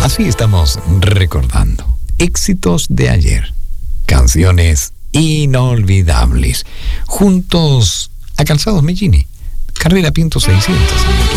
Así estamos recordando éxitos de ayer, canciones inolvidables, juntos a Calzados Mellini, Carrera Pinto 600.